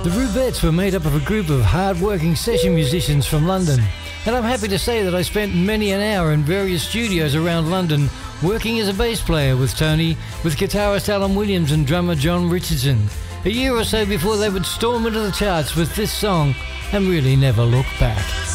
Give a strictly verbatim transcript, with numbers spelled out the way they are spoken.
The Rubettes were made up of a group of hard-working session musicians from London, and I'm happy to say that I spent many an hour in various studios around London working as a bass player with Tony, with guitarist Alan Williams and drummer John Richardson, a year or so before they would storm into the charts with this song and really never look back.